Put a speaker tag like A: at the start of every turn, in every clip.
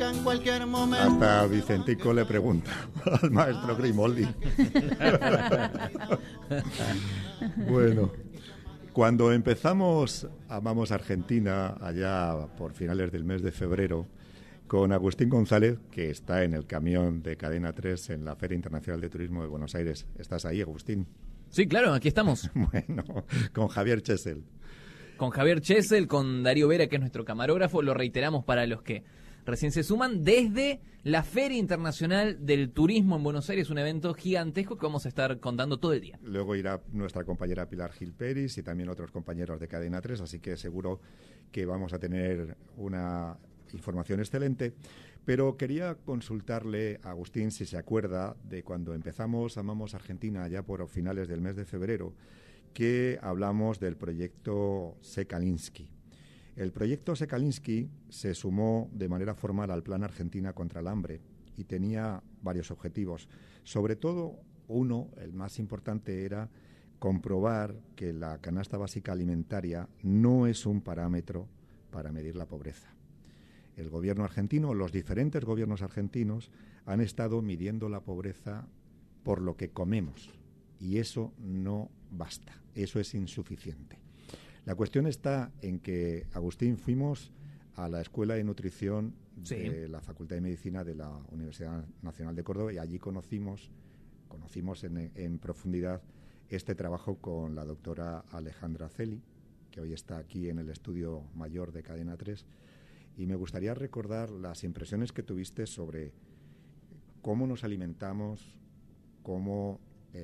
A: cerca en cualquier momento.
B: Hasta Vicentico le pregunta al maestro Grimaldi. Bueno, cuando empezamos Amamos Argentina, allá por finales del mes de febrero, con Agustín González, que está en el camión de Cadena 3 en la Feria Internacional de Turismo de Buenos Aires. ¿Estás ahí, Agustín?
C: Sí, claro, aquí estamos.
B: Bueno, con Javier Chesel.
C: Con Javier Chesel, con Darío Vera, que es nuestro camarógrafo, lo reiteramos para los que recién se suman, desde la Feria Internacional del Turismo en Buenos Aires, un evento gigantesco que vamos a estar contando todo el día.
B: Luego irá nuestra compañera Pilar Gil Peris y también otros compañeros de Cadena 3, así que seguro que vamos a tener una información excelente. Pero quería consultarle a Agustín si se acuerda de cuando empezamos Amamos Argentina, ya por finales del mes de febrero, que hablamos del proyecto Sekalinsky. El proyecto Sekalinsky se sumó de manera formal al Plan Argentina contra el Hambre y tenía varios objetivos. Sobre todo, uno, el más importante, era comprobar que la canasta básica alimentaria no es un parámetro para medir la pobreza. El gobierno argentino, los diferentes gobiernos argentinos, han estado midiendo la pobreza por lo que comemos, y eso no basta, eso es insuficiente. La cuestión está en que, Agustín, fuimos a la Escuela de Nutrición de la Facultad de Medicina de la Universidad Nacional de Córdoba y allí conocimos en profundidad este trabajo con la doctora Alejandra Celi, que hoy está aquí en el estudio mayor de Cadena 3, y me gustaría recordar las impresiones que tuviste sobre cómo nos alimentamos, cómo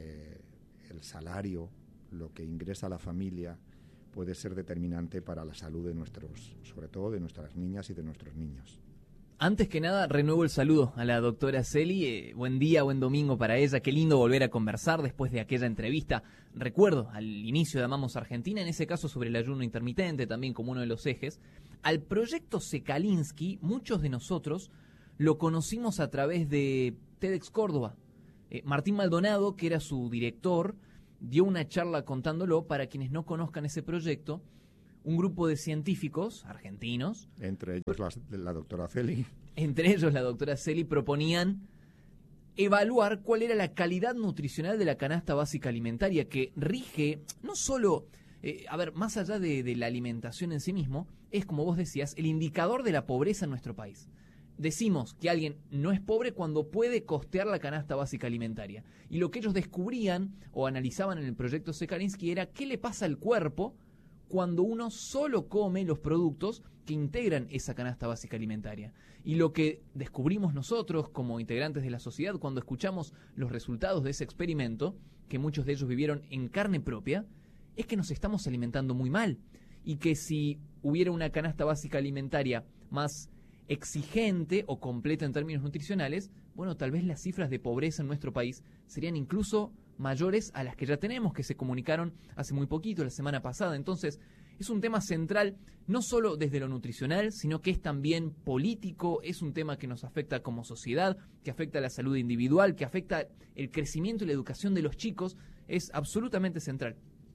B: el salario, lo que ingresa la familia, puede ser determinante para la salud de sobre todo de nuestras niñas y de nuestros niños.
C: Antes que nada, renuevo el saludo a la doctora Celi. Buen día, buen domingo para ella. Qué lindo volver a conversar después de aquella entrevista. Recuerdo al inicio de Amamos Argentina, en ese caso sobre el ayuno intermitente, también como uno de los ejes. Al proyecto Sekalinsky, muchos de nosotros lo conocimos a través de TEDx Córdoba. Martín Maldonado, que era su director, dio una charla contándolo. Para quienes no conozcan ese proyecto, un grupo de científicos argentinos,
B: entre ellos la doctora Celi.
C: Entre ellos la doctora Celi, proponían evaluar cuál era la calidad nutricional de la canasta básica alimentaria, que rige no solo, más allá de la alimentación en sí mismo, es, como vos decías, el indicador de la pobreza en nuestro país. Decimos que alguien no es pobre cuando puede costear la canasta básica alimentaria. Y lo que ellos descubrían o analizaban en el proyecto Sekalinsky era qué le pasa al cuerpo cuando uno solo come los productos que integran esa canasta básica alimentaria. Y lo que descubrimos nosotros como integrantes de la sociedad cuando escuchamos los resultados de ese experimento, que muchos de ellos vivieron en carne propia, es que nos estamos alimentando muy mal. Y que si hubiera una canasta básica alimentaria más exigente o completa en términos nutricionales, bueno, tal vez las cifras de pobreza en nuestro país serían incluso mayores a las que ya tenemos, que se comunicaron hace muy poquito, la semana pasada. Entonces, es un tema central, no solo desde lo nutricional, sino que es también político, es un tema que nos afecta como sociedad, que afecta a la salud individual, que afecta el crecimiento y la educación de los chicos, es absolutamente central.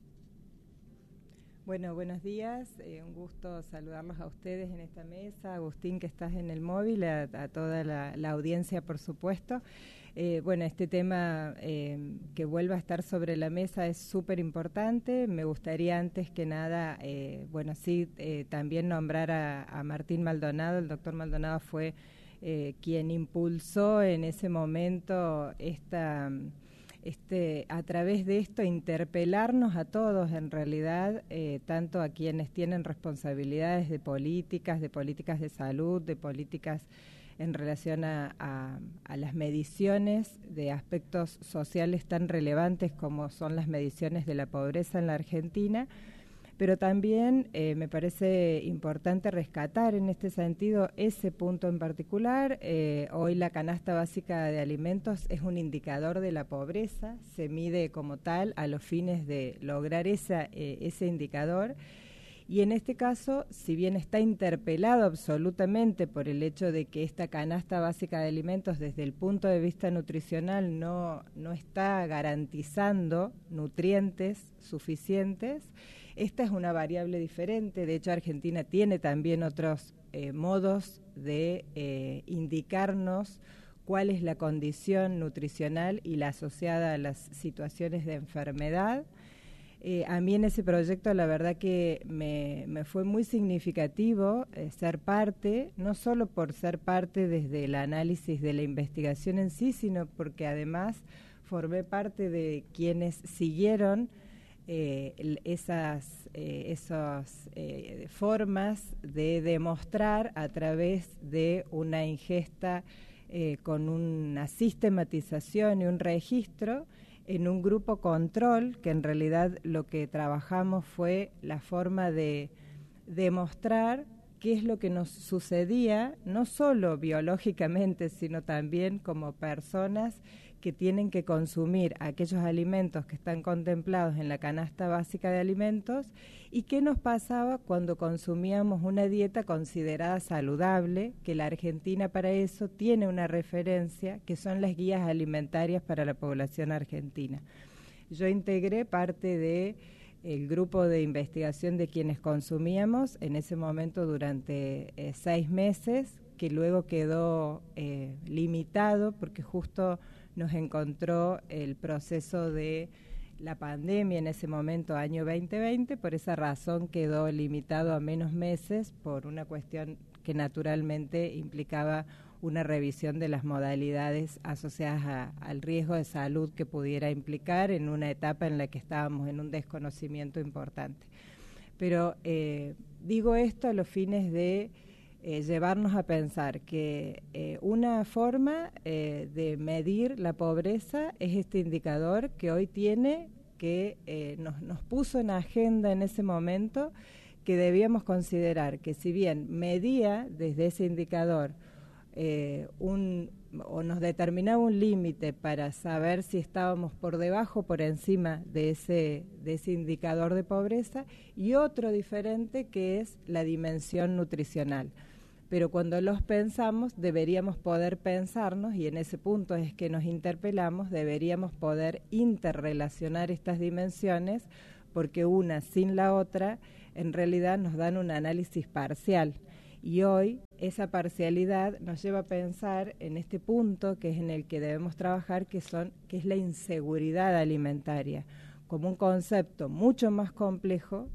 D: Bueno, buenos días, un gusto saludarlos a ustedes en esta mesa, Agustín, que estás en el móvil, a toda la audiencia, por supuesto. Este tema que vuelva a estar sobre la mesa es súper importante. Me gustaría antes que nada, también nombrar a Martín Maldonado. El doctor Maldonado fue quien impulsó en ese momento a través de esto interpelarnos a todos, en realidad, tanto a quienes tienen responsabilidades de políticas de salud, de políticas en relación a las mediciones de aspectos sociales tan relevantes como son las mediciones de la pobreza en la Argentina, pero también me parece importante rescatar en este sentido ese punto en particular. Hoy la canasta básica de alimentos es un indicador de la pobreza, se mide como tal a los fines de lograr ese indicador. Y en este caso, si bien está interpelado absolutamente por el hecho de que esta canasta básica de alimentos desde el punto de vista nutricional no está garantizando nutrientes suficientes, esta es una variable diferente. De hecho, Argentina tiene también otros modos de indicarnos cuál es la condición nutricional y la asociada a las situaciones de enfermedad. A mí en ese proyecto la verdad que me fue muy significativo ser parte, no solo por ser parte desde el análisis de la investigación en sí, sino porque además formé parte de quienes siguieron esas formas de demostrar a través de una ingesta con una sistematización y un registro en un grupo control, que en realidad lo que trabajamos fue la forma de demostrar qué es lo que nos sucedía, no solo biológicamente, sino también como personas que tienen que consumir aquellos alimentos que están contemplados en la canasta básica de alimentos y qué nos pasaba cuando consumíamos una dieta considerada saludable, que la Argentina para eso tiene una referencia, que son las guías alimentarias para la población argentina. Yo integré parte de el grupo de investigación de quienes consumíamos en ese momento durante 6 meses, que luego quedó limitado porque justo nos encontró el proceso de la pandemia en ese momento, año 2020, por esa razón quedó limitado a menos meses por una cuestión que naturalmente implicaba una revisión de las modalidades asociadas al riesgo de salud que pudiera implicar en una etapa en la que estábamos en un desconocimiento importante. Pero digo esto a los fines de llevarnos a pensar que una forma de medir la pobreza es este indicador que hoy tiene, que nos puso en agenda en ese momento, que debíamos considerar que si bien medía desde ese indicador o nos determinaba un límite para saber si estábamos por debajo o por encima de ese indicador de pobreza, y otro diferente que es la dimensión nutricional. Pero cuando los pensamos deberíamos poder pensarnos, y en ese punto es que nos interpelamos, deberíamos poder interrelacionar estas dimensiones, porque una sin la otra en realidad nos dan un análisis parcial. Y hoy esa parcialidad nos lleva a pensar en este punto que es en el que debemos trabajar, que es la inseguridad alimentaria, como un concepto mucho más complejo,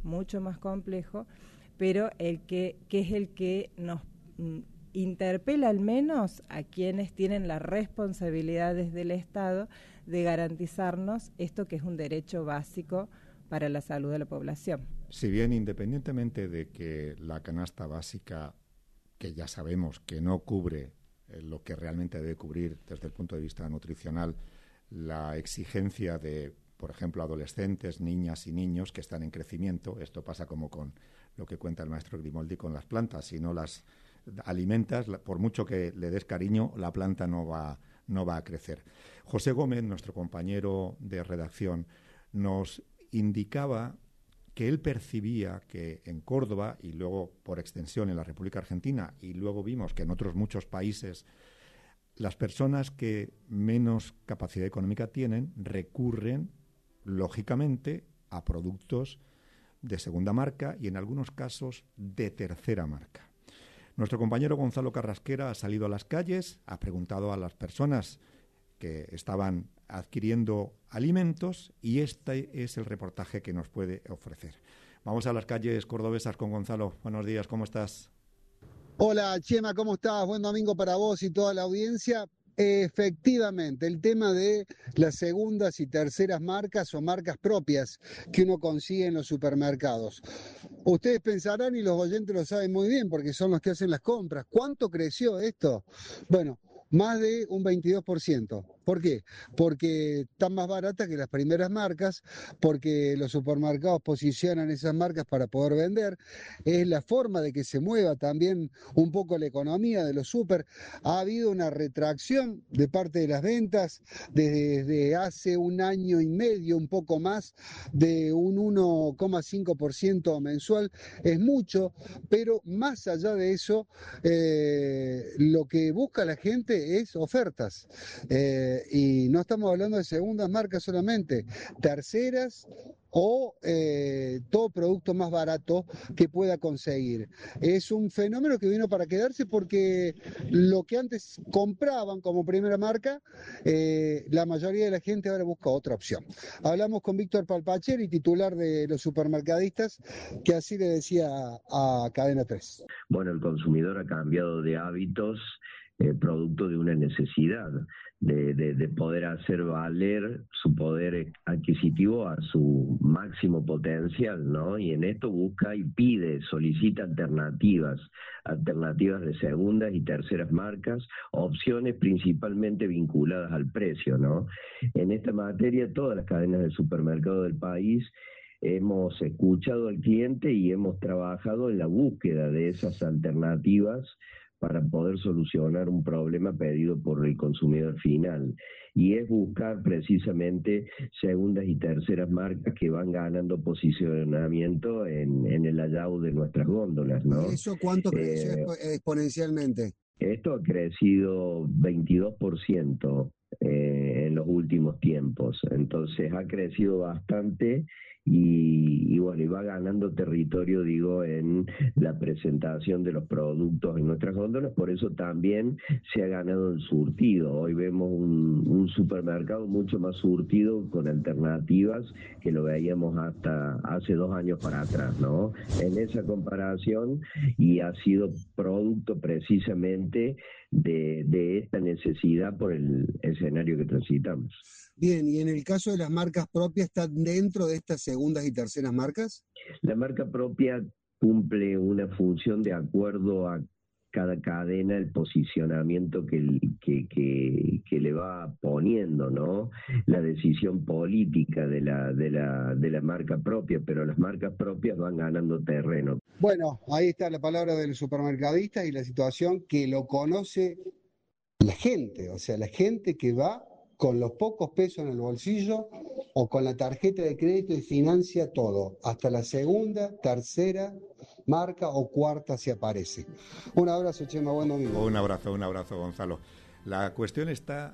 D: pero que es el que nos interpela al menos a quienes tienen las responsabilidades del Estado de garantizarnos esto que es un derecho básico para la salud de la población.
B: Si bien independientemente de que la canasta básica, que ya sabemos que no cubre lo que realmente debe cubrir desde el punto de vista nutricional, la exigencia de, por ejemplo, adolescentes, niñas y niños que están en crecimiento, esto pasa como con lo que cuenta el maestro Grimoldi con las plantas, si no las alimentas, por mucho que le des cariño, la planta no va a crecer. José Gómez, nuestro compañero de redacción, nos indicaba que él percibía que en Córdoba y luego por extensión en la República Argentina, y luego vimos que en otros muchos países las personas que menos capacidad económica tienen recurren lógicamente a productos de segunda marca y en algunos casos de tercera marca. Nuestro compañero Gonzalo Carrasquera ha salido a las calles, ha preguntado a las personas que estaban adquiriendo alimentos y este es el reportaje que nos puede ofrecer. Vamos a las calles cordobesas con Gonzalo. Buenos días, ¿cómo estás?
A: Hola, Chema, ¿cómo estás? Buen domingo para vos y toda la audiencia. Efectivamente, el tema de las segundas y terceras marcas o marcas propias que uno consigue en los supermercados. Ustedes pensarán, y los oyentes lo saben muy bien porque son los que hacen las compras, ¿cuánto creció esto? Bueno, más de un 22%. ¿Por qué? Porque están más baratas que las primeras marcas, porque los supermercados posicionan esas marcas para poder vender. Es la forma de que se mueva también un poco la economía de los super. Ha habido una retracción de parte de las ventas desde hace un año y medio, un poco más, de un 1,5% mensual. Es mucho, pero más allá de eso, lo que busca la gente es ofertas. Y no estamos hablando de segundas marcas solamente, terceras o todo producto más barato que pueda conseguir. Es un fenómeno que vino para quedarse porque lo que antes compraban como primera marca, la mayoría de la gente ahora busca otra opción. Hablamos con Víctor Palpacheri, titular de los supermercadistas, que así le decía a Cadena 3.
E: Bueno, el consumidor ha cambiado de hábitos producto de una necesidad de poder hacer valer su poder adquisitivo a su máximo potencial, ¿no? Y en esto busca y pide, solicita alternativas de segundas y terceras marcas, opciones principalmente vinculadas al precio, ¿no? En esta materia, todas las cadenas de supermercado del país hemos escuchado al cliente y hemos trabajado en la búsqueda de esas alternativas para poder solucionar un problema pedido por el consumidor final. Y es buscar precisamente segundas y terceras marcas que van ganando posicionamiento en el layout de nuestras góndolas, ¿no?
A: ¿Eso cuánto creció exponencialmente?
E: Esto ha crecido 22% en los últimos tiempos, entonces ha crecido bastante y bueno, y va ganando territorio, digo, en la presentación de los productos en nuestras góndolas, por eso también se ha ganado el surtido. Hoy vemos un supermercado mucho más surtido con alternativas que lo veíamos hasta hace 2 años para atrás, ¿no? En esa comparación, y ha sido producto precisamente de esta necesidad por el escenario que transitamos.
A: Bien, y en el caso de las marcas propias, ¿están dentro de estas segundas y terceras marcas?
E: La marca propia cumple una función de acuerdo a cada cadena, el posicionamiento que le va poniendo, ¿no? La decisión política de la marca propia, pero las marcas propias van ganando terreno.
A: Bueno, ahí está la palabra del supermercadista y la situación que lo conoce la gente, o sea, la gente que va con los pocos pesos en el bolsillo o con la tarjeta de crédito y financia todo, hasta la segunda, tercera marca o cuarta si aparece. Un abrazo, Chema, buen domingo.
B: Un abrazo, Gonzalo. La cuestión está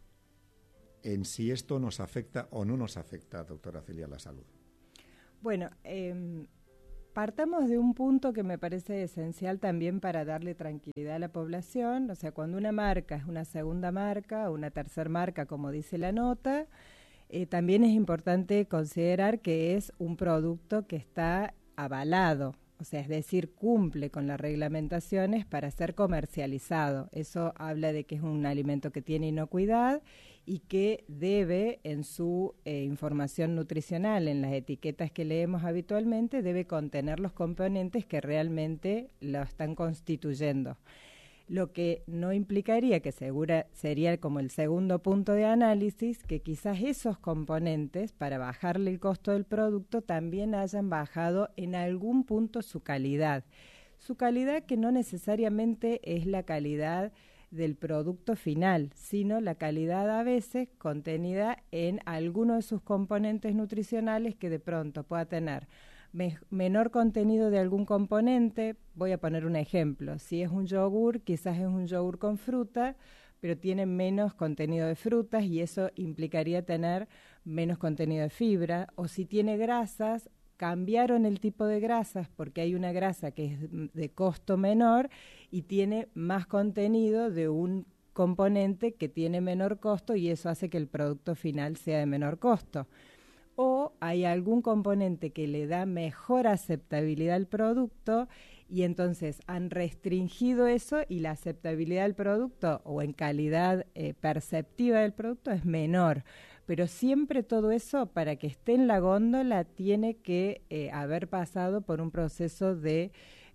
B: en si esto nos afecta o no nos afecta, doctora Celia, a la salud.
D: Bueno, partamos de un punto que me parece esencial también para darle tranquilidad a la población. O sea, cuando una marca es una segunda marca o una tercera marca, como dice la nota, también es importante considerar que es un producto que está avalado, o sea, es decir, cumple con las reglamentaciones para ser comercializado. Eso habla de que es un alimento que tiene inocuidad y que debe, en su información nutricional, en las etiquetas que leemos habitualmente, debe contener los componentes que realmente lo están constituyendo. Lo que no implicaría, que sería como el segundo punto de análisis, que quizás esos componentes, para bajarle el costo del producto, también hayan bajado en algún punto su calidad. Su calidad, que no necesariamente es la calidad del producto final, sino la calidad a veces contenida en alguno de sus componentes nutricionales que de pronto pueda tener menor contenido de algún componente. Voy a poner un ejemplo: si es un yogur, quizás es un yogur con fruta, pero tiene menos contenido de frutas y eso implicaría tener menos contenido de fibra. O si tiene grasas, cambiaron el tipo de grasas porque hay una grasa que es de costo menor y tiene más contenido de un componente que tiene menor costo, y eso hace que el producto final sea de menor costo. O hay algún componente que le da mejor aceptabilidad al producto y entonces han restringido eso y la aceptabilidad del producto o en calidad perceptiva del producto es menor. Pero siempre todo eso, para que esté en la góndola, tiene que haber pasado por un proceso de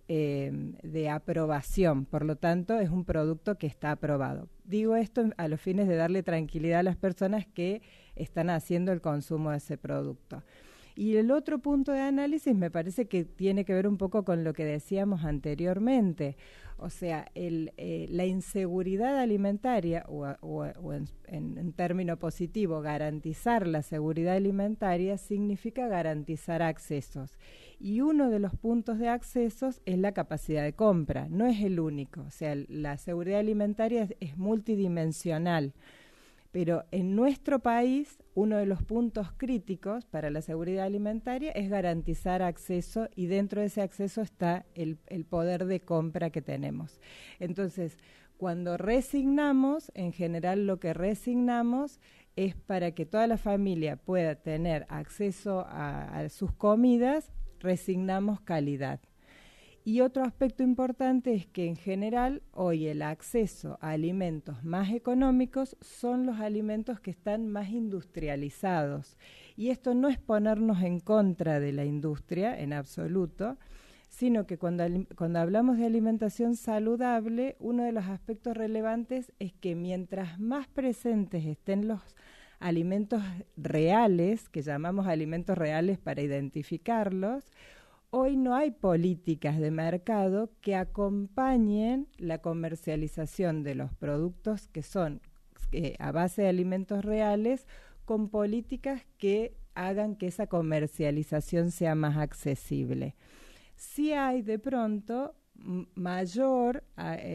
D: aprobación. Por lo tanto, es un producto que está aprobado. Digo esto a los fines de darle tranquilidad a las personas que están haciendo el consumo de ese producto. Y el otro punto de análisis me parece que tiene que ver un poco con lo que decíamos anteriormente. O sea, la inseguridad alimentaria, o en término positivo, garantizar la seguridad alimentaria significa garantizar accesos. Y uno de los puntos de accesos es la capacidad de compra, no es el único. O sea, la seguridad alimentaria es multidimensional, Pero en nuestro país, uno de los puntos críticos para la seguridad alimentaria es garantizar acceso, y dentro de ese acceso está el poder de compra que tenemos. Entonces, cuando resignamos, en general lo que resignamos es para que toda la familia pueda tener acceso a sus comidas, resignamos calidad. Y otro aspecto importante es que en general hoy el acceso a alimentos más económicos son los alimentos que están más industrializados. Y esto no es ponernos en contra de la industria en absoluto, sino que cuando hablamos de alimentación saludable, uno de los aspectos relevantes es que mientras más presentes estén los alimentos reales, que llamamos alimentos reales para identificarlos, hoy no hay políticas de mercado que acompañen la comercialización de los productos que son a base de alimentos reales, con políticas que hagan que esa comercialización sea más accesible. Sí hay de pronto mayor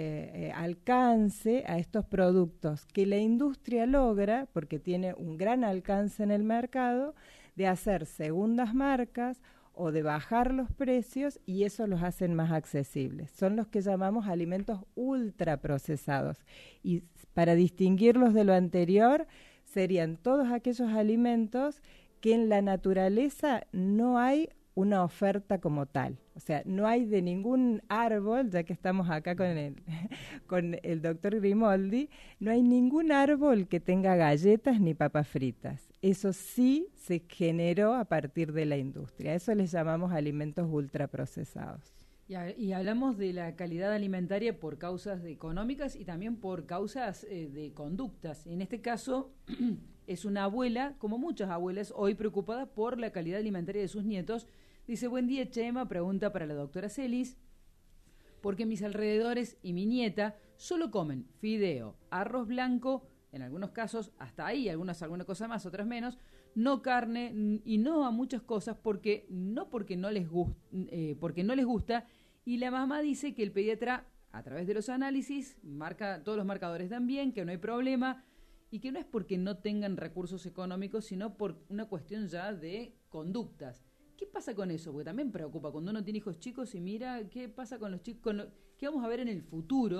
D: alcance a estos productos que la industria logra, porque tiene un gran alcance en el mercado, de hacer segundas marcas o de bajar los precios, y eso los hacen más accesibles. Son los que llamamos alimentos ultraprocesados. Y para distinguirlos de lo anterior, serían todos aquellos alimentos que en la naturaleza no hay una oferta como tal. O sea, no hay de ningún árbol, ya que estamos acá con el doctor Grimoldi, no hay ningún árbol que tenga galletas ni papas fritas. Eso sí se generó a partir de la industria. Eso les llamamos alimentos ultraprocesados.
F: Y hablamos de la calidad alimentaria por causas económicas y también por causas de conductas. En este caso es una abuela, como muchas abuelas, hoy preocupada por la calidad alimentaria de sus nietos. Dice: buen día, Chema, pregunta para la doctora Celis, porque mis alrededores y mi nieta solo comen fideo, arroz blanco, en algunos casos hasta ahí, algunas cosas más, otras menos, no carne y no a muchas cosas porque no les gusta, y la mamá dice que el pediatra, a través de los análisis, marca todos los marcadores también, que no hay problema, y que no es porque no tengan recursos económicos, sino por una cuestión ya de conductas. ¿Qué pasa con eso? Porque también preocupa cuando uno tiene hijos chicos y mira qué pasa con los chicos, qué vamos a ver en el futuro.